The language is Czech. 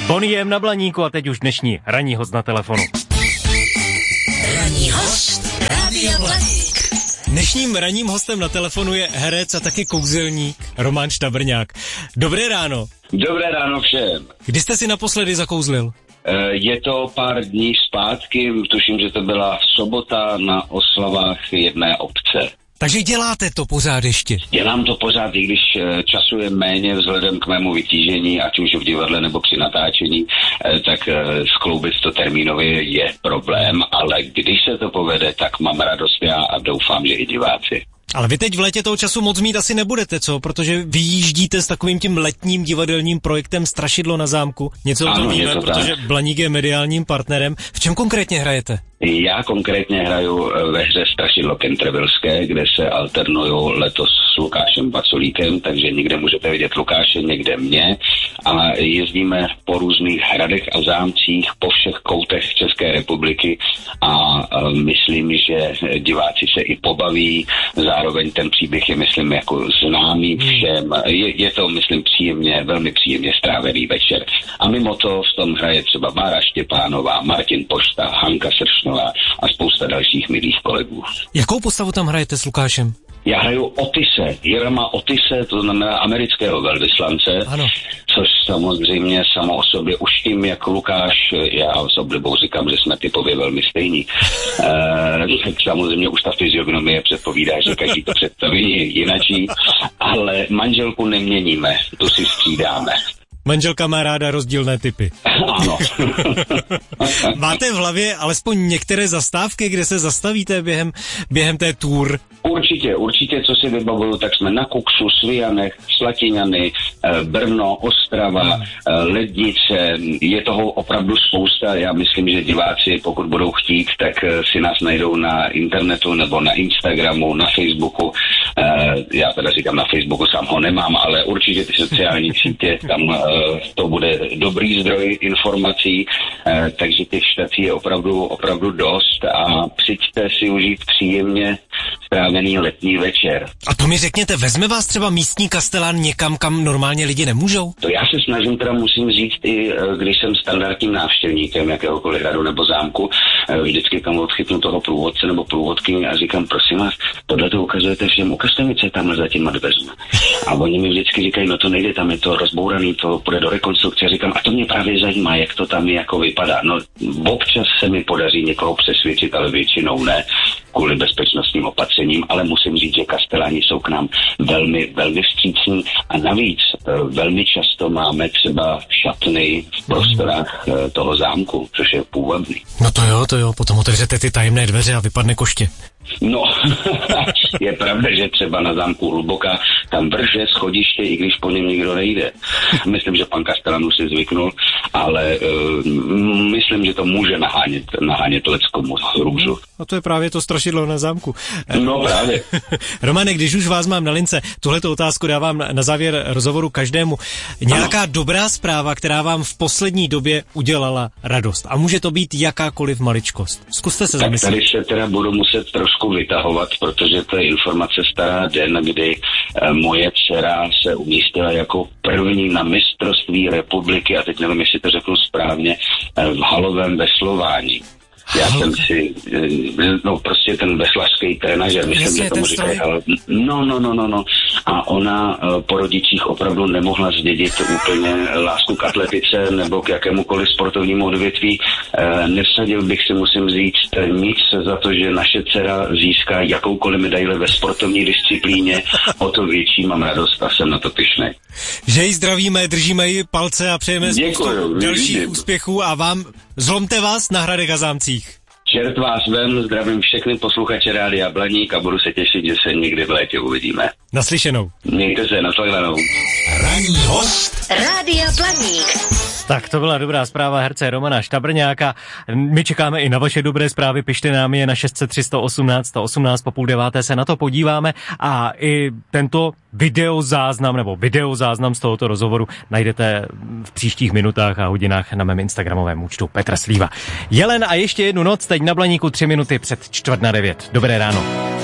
Bonnie M na Blaníku a teď už dnešní ranní host na telefonu. Ranní host Rádia Blaník. Dnešním ranním hostem na telefonu je herec a taky kouzelník Roman Štabrňák. Dobré ráno. Dobré ráno všem. Kdy jste si naposledy zakouzlil? Je to pár dní zpátky, tuším, že to byla sobota na oslavách jedné obce. Takže děláte to pořád ještě? Dělám to pořád, i když času je méně vzhledem k mému vytížení, ať už v divadle nebo při natáčení, tak skloubit to termínově je problém, ale když se to povede, tak mám radost já a doufám, že i diváci. Ale vy teď v létě toho času moc mít asi nebudete, co? Protože vyjíždíte s takovým tím letním divadelním projektem Strašidlo na zámku. Něco o tom víme, protože Blaník je mediálním partnerem. V čem konkrétně hrajete? Já konkrétně hraju ve hře Strašidlo Cantervilleské, kde se alternuju letos s Lukášem Vaculíkem, takže někde můžete vidět Lukáše, někde mě. A jezdíme po různých hradech a zámcích, po všech koutech České republiky a myslím, že diváci se i pobaví. Zároveň ten příběh je, myslím, jako známý všem. Je to, myslím, velmi příjemně strávený večer. A mimo to v tom hraje třeba Bára Štěpánová, Martin Pošta, Hanka Sršnová a spousta dalších milých kolegů. Jakou postavu tam hrajete s Lukášem? Já hraju Otise, Jirama Otise, to znamená amerického velvyslance, ano. Což samozřejmě samo o sobě už tím, jak Lukáš, já s oblibou říkám, že jsme typově velmi stejní. Samozřejmě už ta fyziognomie předpovídá, že každý to představí jinačí, ale manželku neměníme, tu si střídáme. Manželka má ráda rozdílné typy. Ano. Máte v hlavě alespoň některé zastávky, kde se zastavíte během té tour? Určitě, co si vybavuju, tak jsme na Kuksu, Svijanech, Slatiňany, Brno, Ostrava, Lednice, je toho opravdu spousta. Já myslím, že diváci, pokud budou chtít, tak si nás najdou na internetu nebo na Instagramu, na Facebooku. Já teda říkám, na Facebooku sám ho nemám, ale určitě ty sociální sítě, tam to bude dobrý zdroj informací, takže těch štací je opravdu dost a přijďte si užít příjemně strávený letní večer. A to mi řekněte, vezme vás třeba místní kastelán někam, kam normálně lidi nemůžou? To já se snažím, teda musím říct, i když jsem standardním návštěvníkem jakéhokoliv hradu nebo zámku, vždycky tam odchytnu toho průvodce nebo průvodkyni a říkám, prosím vás, tohle to ukazujete všem, ukažte mi, co je tamhle za těma dveřma. A oni mi vždycky říkají, no to nejde, tam je to rozbouraný, to půjde do rekonstrukce. Říkám, a to mě právě zajímá, jak to tam jako vypadá. No občas se mi podaří někoho přesvědčit, ale většinou ne, kvůli bezpečnostním opatřením, ale musím říct, že kasteláni jsou k nám velmi, velmi vstřícní a navíc velmi často máme třeba šatny v prostorách toho zámku, což je půvabný. No to jo, potom otevřete ty tajemné dveře a vypadne koště. No, je pravda, že třeba na zámku Hluboká tam vrže schodiště, i když po něm nikdo nejde. Myslím, že pan Kastelán už si zvyknul, ale myslím, že to může nahánět leckomu růžu. A to je právě to strašidlo na zámku. No právě. Romane, když už vás mám na lince, tuhletu otázku dávám na závěr rozhovoru každému. Nějaká dobrá zpráva, která vám v poslední době udělala radost. A může to být jakákoliv maličkost. Zkuste se zamyslet. Tak tady se teda budu muset trošku vytahovat, protože to je informace stará den, kdy moje dcera se umístila jako první na mistrovství republiky, a teď nevím, jestli to řeknu správně, v halovém veslování. Já jsem si, prostě ten veslařský trenažer, myslím, že tomu říkají, no. A ona po rodičích opravdu nemohla zdědit úplně lásku k atletice nebo k jakémukoliv sportovnímu odvětví. Nevsadil bych si, musím říct, nic za to, že naše dcera získá jakoukoliv medaili ve sportovní disciplíně, o to větší mám radost a jsem na to pyšnej. Že ji zdravíme, držíme ji palce a přejeme spoustu dalších úspěchů a vám zlomte vás na hradech a zámcích. Čert vás vem, zdravím všechny posluchače Rádia Blaník a budu se těšit, že se někdy v létě uvidíme. Naslyšenou. Mějte se, nashledanou. Ranní host Rádia Blaník. Tak to byla dobrá zpráva herce Romana Štabrňáka. My čekáme i na vaše dobré zprávy, pište nám je na 600 318 118, po 8:30 se na to podíváme a i tento videozáznam z tohoto rozhovoru najdete v příštích minutách a hodinách na mém instagramovém účtu Petra Slíva. Jelen a ještě jednu noc, teď na Blaníku 3 minuty před 8:45. Dobré ráno.